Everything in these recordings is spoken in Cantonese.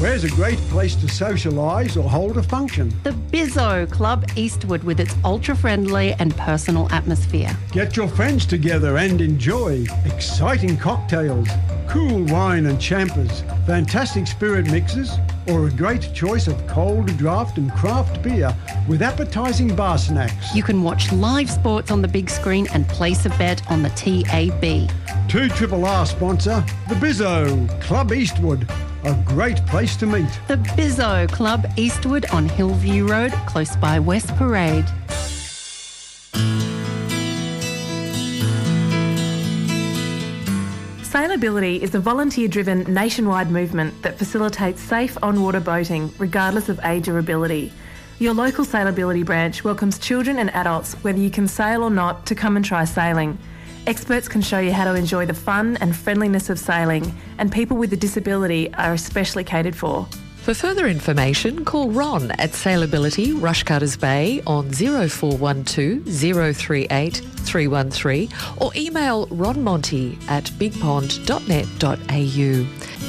Where's a great place to socialise or hold a function? The Bizzo Club Eastwood with its ultra-friendly and personal atmosphere. Get your friends together and enjoy exciting cocktails, cool wine and champers, fantastic spirit mixes, or a great choice of cold draft and craft beer with appetising bar snacks. You can watch live sports on the big screen and place a bet on the TAB. 2RRR sponsor, the Bizzo Club Eastwood. A great place to meet. The Bizzo Club Eastwood on Hillview Road, close by West Parade. Sailability is a volunteer-driven nationwide movement that facilitates safe on-water boating regardless of age or ability. Your local Sailability branch welcomes children and adults, whether you can sail or not, to come and try sailing. Experts can show you how to enjoy the fun and friendliness of sailing, and people with a disability are especially catered for. For further information, call Ron at Sailability, Rushcutters Bay on 0412 038 313 or email ronmonty at bigpond.net.au.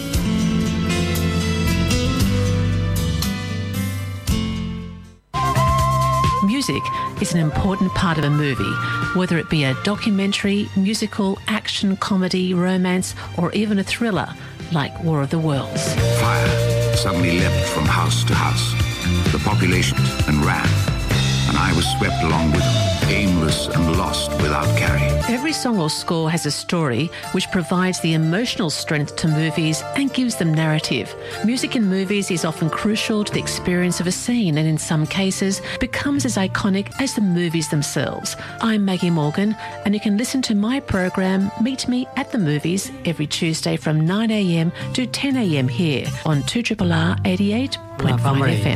Music is an important part of a movie, whether it be a documentary, musical, action, comedy, romance, or even a thriller like War of the Worlds. Fire suddenly leapt from house to house. The population and ran, and I was swept along with them, aimless and lost without carry. Every song or score has a story which provides the emotional strength to movies and gives them narrative. Music in movies is often crucial to the experience of a scene and in some cases becomes as iconic as the movies themselves. I'm Maggie Morgan and you can listen to my program Meet Me at the Movies every Tuesday from 9am to 10am here on 2RRR 88.5 FM.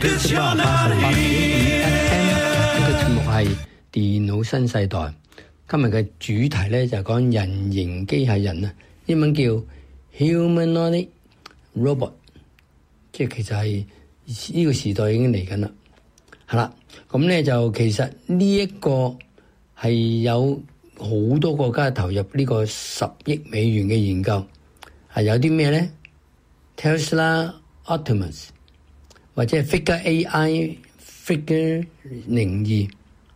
呢個節目係電腦新世代，今日嘅主題咧就係講人形機械人啊，英文叫 humanoid robot， 即係其實係呢個時代已經嚟緊啦，係啦，咁咧就其實呢一個係有好多國家投入呢個10億美元嘅研究，係有啲咩咧 ？Tesla Optimus 或者係 Figure AI。Figure 02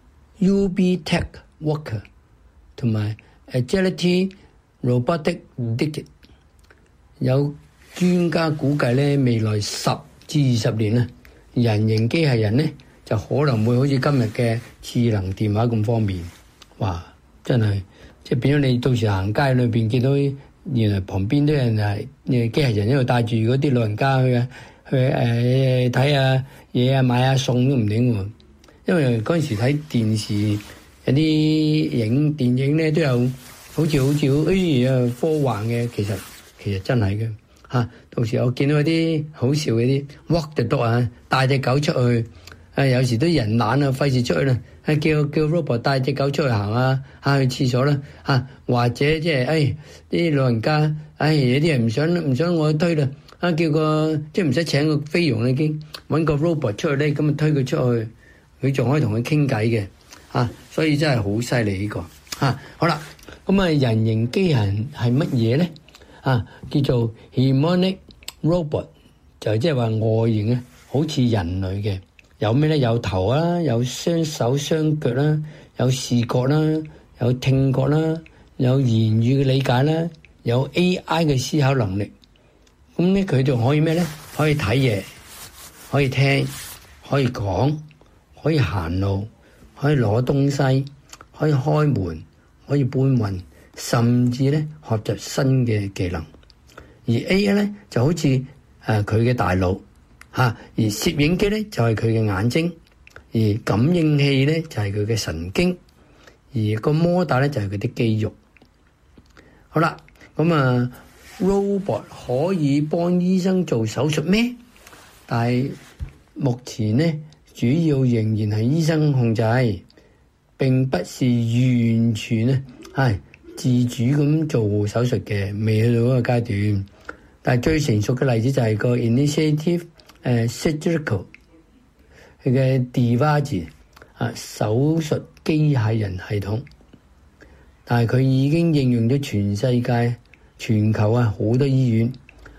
UB Tech Walker 同埋 Agility Robotic Digit， 有專家估計咧，未來10至20年咧，人形機械人咧就可能會好似今日嘅智能電話咁方便。哇！真係即係變咗你到時行街裏邊見到原來旁邊都有人係機械人一路帶住嗰啲老人家去睇下嘢啊，買下餸都唔定喎。因為嗰陣時睇電視有啲電影咧都有好似科幻嘅，其實真係嘅嚇。到時我見到啲好笑嘅啲 walk the dog 啊，帶隻狗出去有時都人懶啊，費事出去啦，叫 robot 帶隻狗出去行啊，去廁所啦或者即係啲老人家有啲人唔想我推啦。叫個即係唔使請個菲傭已經揾個 robot 出去咧，咁啊推佢出去，佢仲可以同佢傾偈嘅所以真係好犀利呢個好啦，咁人形機械人係乜嘢咧叫做 humanoid robot， 就即係話外形咧好似人類嘅，有咩咧？有頭啦，有雙手雙腳啦，有視覺啦，有聽覺啦，有言語嘅理解啦，有 AI 嘅思考能力。咁咧佢仲可以咩咧？可以睇嘢，可以聽，可以講，可以行路，可以攞東西，可以開門，可以搬運，甚至咧學習新嘅技能。而 AI 咧就好似佢嘅大腦而攝影機咧就係佢嘅眼睛，而感應器咧就係佢嘅神經，而個摩打咧就係佢啲肌肉。好啦，咁robot 可以幫醫生做手術咩？但係目前咧，主要仍然係醫生控制，並不是完全咧自主咁做手術嘅，未去到嗰個階段。但係最成熟嘅例子就係個 Initiative Surgical 佢嘅 Device 手術機械人系統，但係佢已經應用咗全世界。全球好多醫院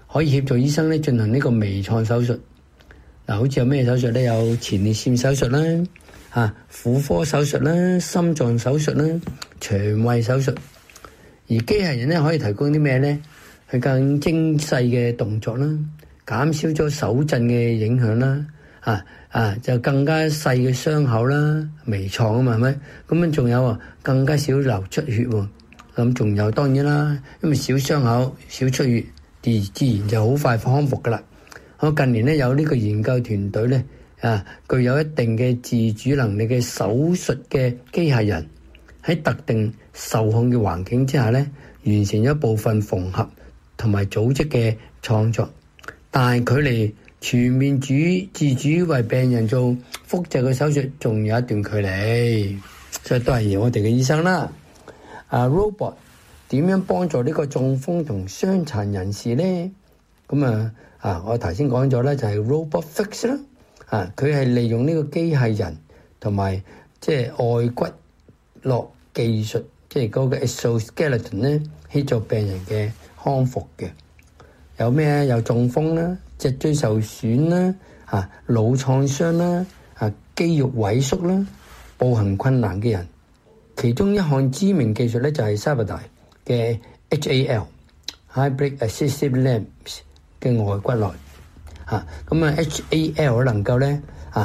可以協助醫生咧進行呢個微創手術。嗱，好似有咩手術咧？有前列腺手術啦、婦科手術啦、心臟手術啦、腸胃手術。而機械人咧可以提供啲咩咧？佢更精細嘅動作啦，減少咗手震嘅影響啦，就更加細嘅傷口啦，微創啊嘛，係咪？咁樣仲有更加少流出血喎。咁仲有當然啦，因為少傷口、少出血，自然就好快康復噶啦。我近年咧有呢個研究團隊咧，具有一定嘅自主能力嘅手術嘅機械人，喺特定受控嘅環境之下咧，完成咗部分縫合同埋組織嘅創作，但係距離全面自主為病人做複製嘅手術仲有一段距離，所以都係由我哋嘅醫生啦。robot 點樣幫助呢個中風同傷殘人士咧？咁我頭先講咗咧，就係 robot fix 啦。佢係利用呢個機械人同埋即係外骨骼技術，即係嗰個 exoskeleton 咧，協助病人嘅康復嘅。有咩？有中風啦、脊椎受損啦、腦創傷啦、肌肉萎縮啦、步行困難嘅人。其中一項知名技術咧就係 Sabadai 嘅 HAL Hybrid Assistive Limbs 嘅外骨骼。HAL 能夠咧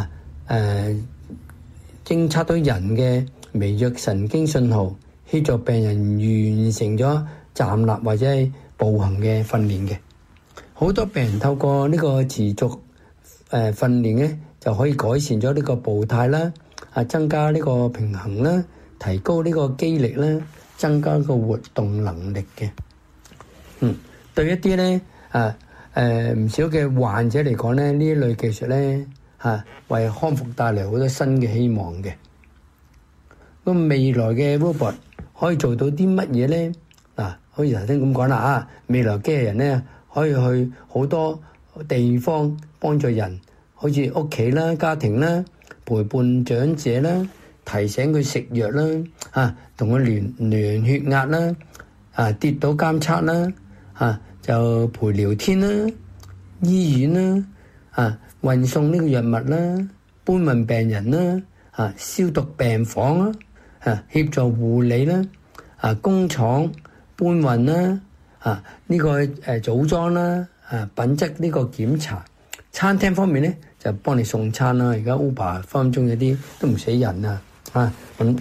偵測到人嘅微弱神經信號，協助病人完成咗站立或者係步行嘅訓練嘅。好多病人透過呢個持續訓練咧，就可以改善咗呢個步態啦，增加呢個平衡啦，提高呢個肌力啦，增加個活動能力嘅。對一啲咧唔少嘅患者嚟講咧，呢一類技術咧為康復帶嚟好多新嘅希望嘅。咁未來嘅 robot 可以做到啲乜嘢咧？好似頭先咁講啦，未來機器人咧可以去好多地方幫助人，好似屋企啦、家庭啦，陪伴長者啦，提醒佢食藥啦，同佢量血壓啦，跌倒監測啦，就陪聊天啦，醫院啦，運送呢個藥物啦，搬運病人啦，消毒病房啦，協助護理啦，工廠搬運啦，呢個組裝啦，品質呢個檢查，餐廳方面咧就幫你送餐啦。而家 Uber 分分鐘有啲都唔死人啊，咁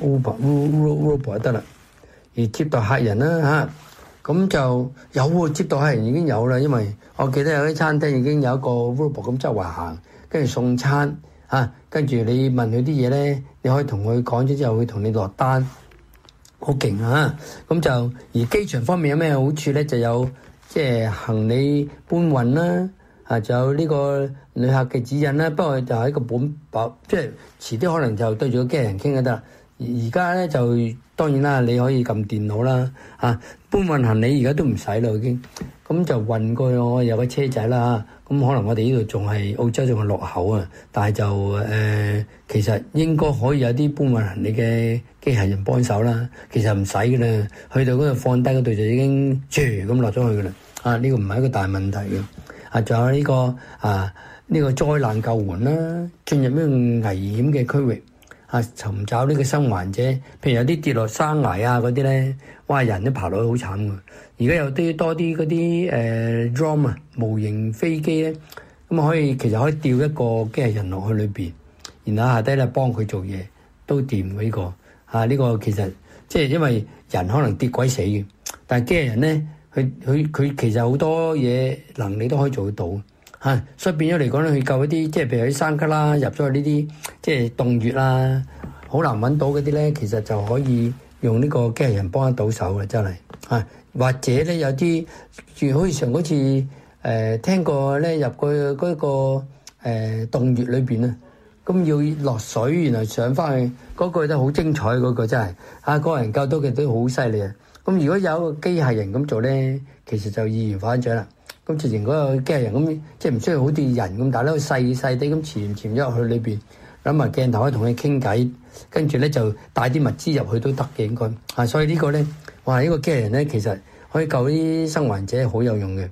Uber 得啦。而接待客人啦，咁就有接待客人已經有啦，因為我記得有啲餐廳已經有一個 robot 咁周圍行，跟住送餐，跟住你問佢啲嘢咧，你可以同佢講咗之後，會同你落單。好勁啊！咁就而機場方面有咩好處咧？就有即係行李搬運啦，就有呢個旅客嘅指引啦。不過就喺個即係遲啲可能就對住個機器人傾就得啦。而家咧就當然啦，你可以撳電腦啦，搬運行李而家都唔使啦已經。咁就運過去我有個車仔啦，咁可能我哋呢度仲係澳洲仲係落後啊，但係就其實應該可以有啲搬運行李嘅機械人幫手啦。其實唔使㗎啦，去到嗰度放低嗰度就已經咁落咗去㗎啦。呢個唔係一個大問題嘅。仲有呢個呢個災難救援啦，進入呢個危險嘅區域尋找呢個生還者，譬如有啲跌落山崖嗰啲咧，哇！人都爬落去好慘㗎。而家有啲多啲嗰啲drone模型飛機咧，咁其實可以吊一個機械人落去裏邊，然後下低咧幫佢做嘢都掂嘅呢個。呢個其實即係因為人可能跌鬼死嘅，但係機械人咧，佢其實好多嘢能力都可以做得到。所以變咗嚟講咧，佢救一啲即係譬如啲山卡啦，入咗去呢啲即係洞穴啦，好難揾到嗰啲咧，其實就可以用呢個機械人幫得到手嘅，真係。或者咧有啲好似上嗰次聽過咧入過嗰個洞穴裏邊啊，咁要落水，然後上翻去嗰個都好精彩，嗰個真係嗰個人救到嘅都好犀利啊！咁如果有一個機械人咁做咧，其實就易如反掌啦。咁直情嗰個機械人咁，即係唔需要好似人咁大咧，細細啲咁潛咗入去裏邊，諗埋鏡頭可以同佢傾偈，跟住咧就帶啲物資入去都得嘅應該。所以呢個咧，哇！呢個機械人咧其實可以救啲生還者好有用嘅。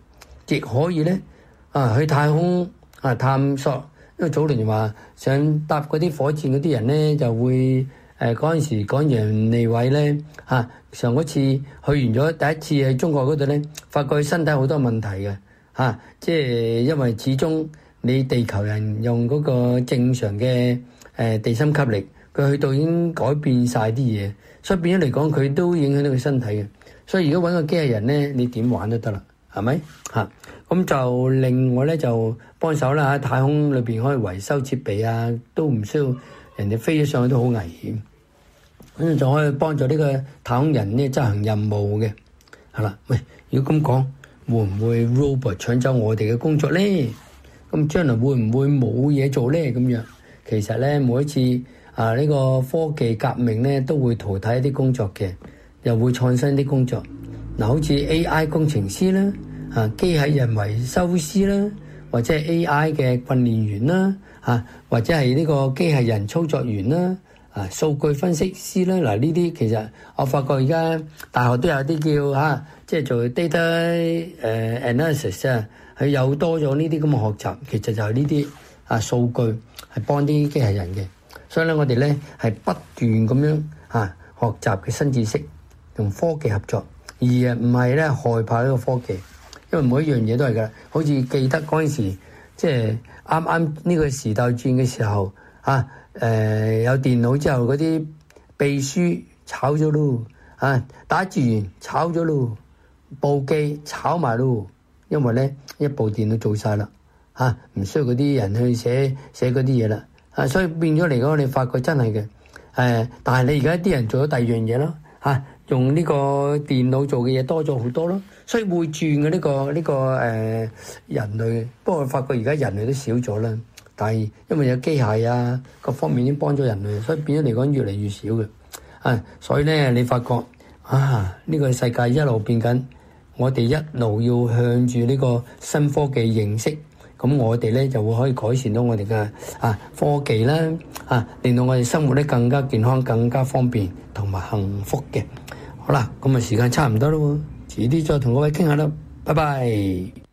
亦可以咧去太空探索。因為早年話想搭嗰啲火箭嗰啲人咧，就會嗰陣時講楊利偉咧上嗰次去完咗第一次喺中國嗰度咧，發覺佢身體好多問題嘅即係因為始終你地球人用嗰個正常嘅地心吸力，佢去到已經改變晒啲嘢，所以變咗嚟講佢都影響到佢身體嘅。所以如果揾個機器人咧，你點玩都得啦，係咪咁就另外咧就幫手啦，喺太空裏邊可以維修設備啊，都唔需要人哋飛咗上去都好危險。咁就可以幫助呢個太空人呢執行任務嘅，係啦。喂，如果咁講，會唔會 robot 搶走我哋嘅工作咧？咁將來會唔會冇嘢做咧？咁樣其實咧，每一次呢個科技革命咧，都會淘汰一啲工作嘅，又會創新啲工作。嗱，好似 AI 工程師啦。機械人維修師啦，或者係 AI 嘅訓練員啦，或者係呢個機械人操作員啦，數據分析師啦。嗱，呢啲其實我發覺而家大學都有啲叫即係做 data analysis 啊，佢有多咗呢啲咁嘅學習。其實就係呢啲數據係幫啲機械人嘅，所以咧我哋咧係不斷咁樣學習嘅新知識，同科技合作，而唔係咧害怕呢個科技。因為每一樣嘢都係㗎，好似記得嗰陣時，即係啱啱呢個時代轉嘅時候，有電腦之後嗰啲秘書炒咗咯，打字員炒咗咯，簿記炒埋咯，因為咧一部電腦做晒啦，唔需要嗰啲人去寫嗰啲嘢啦，所以變咗嚟講，你發覺真係嘅，但係你而家啲人做咗第二樣嘢咯，用呢個電腦做嘅嘢多咗好多咯，所以會轉嘅呢個人類。不過我發覺而家人類都少咗啦，但係因為有機械各方面已經幫咗人類，所以變咗嚟講越嚟越少嘅。所以咧你發覺呢個世界一路變緊，我哋一路要向住呢個新科技認識，咁我哋咧就會可以改善到我哋嘅科技啦，令到我哋生活咧更加健康、更加方便同埋幸福嘅。好啦，咁啊時間差唔多啦喎，遲啲再同各位傾下啦，拜拜。